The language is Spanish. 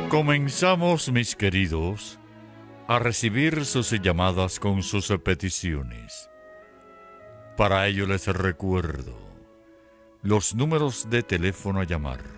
Comenzamos, mis queridos, a recibir sus llamadas con sus peticiones. Para ello les recuerdo los números de teléfono a llamar.